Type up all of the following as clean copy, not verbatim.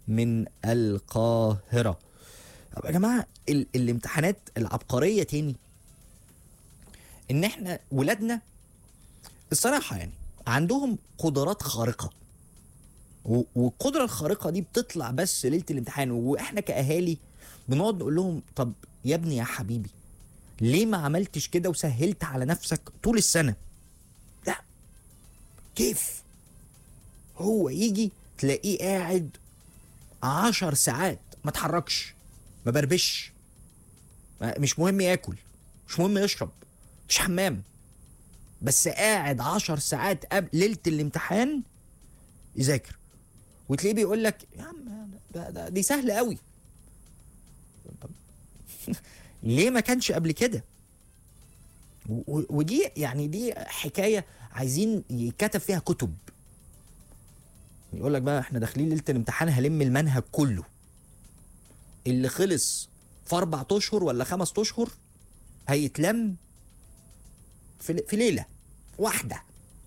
من القاهرة. طب يا جماعة الامتحانات العبقرية تاني ان احنا ولادنا الصراحة يعني عندهم قدرات خارقة، والقدرة الخارقة دي بتطلع بس ليلة الامتحان، واحنا كأهالي بنقعد نقول لهم طب يا ابني يا حبيبي ليه ما عملتش كده وسهلت على نفسك طول السنة؟ لا، كيف هو يجي تلاقيه قاعد 10 ساعات ما اتحركش، ما بربش، مش مهم ياكل، مش مهم يشرب، مش حمام، بس قاعد 10 ساعات قبل ليلة الامتحان يذاكر، وتلاقيه بيقول لك يا عم دي سهلة قوي. طب ليه ما كانش قبل كده؟ ودي يعني دي حكاية عايزين يكتب فيها كتب. يقول لك بقى احنا داخلين ليلة الامتحان هلم المنهج كله اللي خلص في 4 اشهر ولا 5 اشهر هيتلم في ليلة واحدة.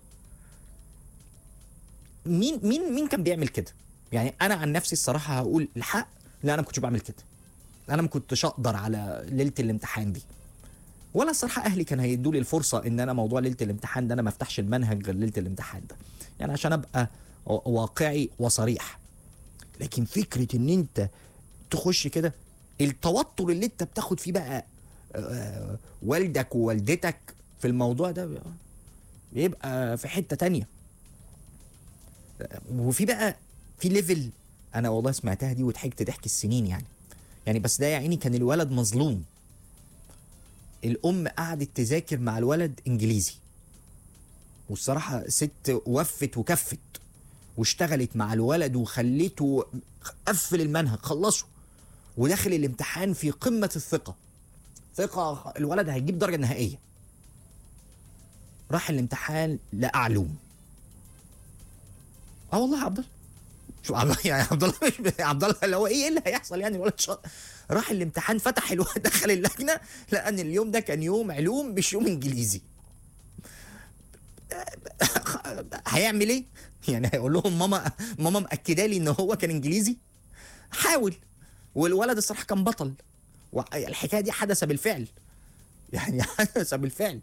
مين كان بيعمل كده؟ يعني انا عن نفسي الصراحة هقول الحق، لا انا ما كنتش بعمل كده، انا ما كنتش اقدر على ليلة الامتحان دي، ولا الصراحة اهلي كان هيدوا لي الفرصة ان انا موضوع ليلة الامتحان ده انا ما افتحش المنهج غير ليلة الامتحان ده، يعني عشان ابقى واقعي وصريح. لكن فكرة ان انت تخش كده التوتر اللي انت بتاخد فيه بقى والدك ووالدتك في الموضوع ده بيبقى في حتة تانية. وفي بقى في ليفل انا والله سمعتها دي وضحكت ضحك السنين يعني بس ده يا عيني كان الولد مظلوم. الام قعدت تذاكر مع الولد انجليزي، والصراحة ست وفت وكفت واشتغلت مع الولد وخليته قفل المنهج خلصه، وداخل الامتحان في قمة الثقة، ثقة الولد هيجيب درجة نهائية. راح الامتحان لا أعلوم. والله يا عبد الله، شو عبد الله يعني عبد الله مش عبد الله اللي هو ايه اللي هيحصل يعني الولد راح الامتحان فتح الولد دخل اللجنة لأن اليوم ده كان يوم علوم مش يوم انجليزي. هيعمل ايه؟ يعني هيقول لهم ماما مأكده لي ان هو كان انجليزي؟ حاول. والولد الصراحة كان بطل، والحكاية دي حدث بالفعل، يعني حدث بالفعل.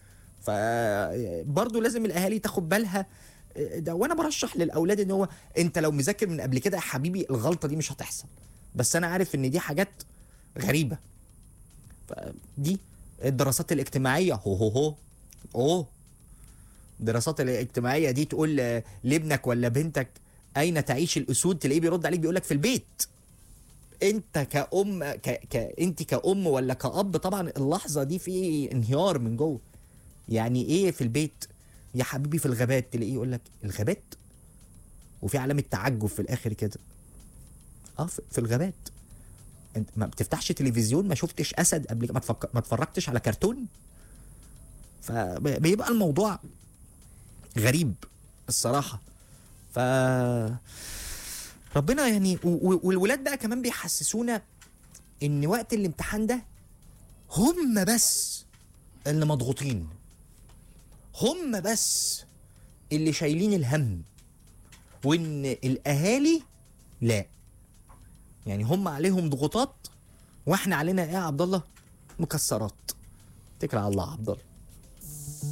فبرضه لازم الاهالي تاخد بالها ده، وانا برشح للاولاد ان هو انت لو مذاكر من قبل كده يا حبيبي الغلطة دي مش هتحصل، بس انا عارف ان دي حاجات غريبة. فدي الدراسات الاجتماعية هو الدراسات الاجتماعية دي تقول لابنك ولا بنتك اين تعيش الاسود، تلاقيه بيرد عليك بيقول لك في البيت. انت كأم انت كأم ولا كأب طبعا اللحظة دي في انهيار من جوه. يعني ايه في البيت يا حبيبي؟ في الغابات، تلاقيه يقول لك الغابات، وفي علامة تعجب في الاخر كده. في الغابات. انت ما بتفتحش تلفزيون؟ ما شفتش اسد قبل كده؟ ما اتفرجتش على كرتون؟ فبيبقى الموضوع غريب الصراحة. ف ربنا يعني والولاد بقى كمان بيحسسونا ان وقت الامتحان ده هم بس اللي مضغوطين، هم بس اللي شايلين الهم، وان الاهالي لا، يعني هم عليهم ضغوطات واحنا علينا ايه يا عبد الله؟ مكسرات. اتكل على الله يا عبد الله.